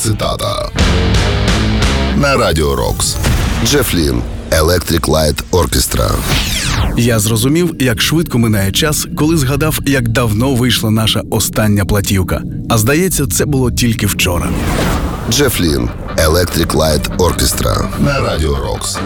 цитата. На Радіо Рокс. Джеф Лін, Electric Light Orchestra. Я зрозумів, як швидко минає час, коли згадав, як давно вийшла наша остання платівка. А здається, це було тільки вчора. Джеф Лін, Electric Light Orchestra. На Радіо Рокс.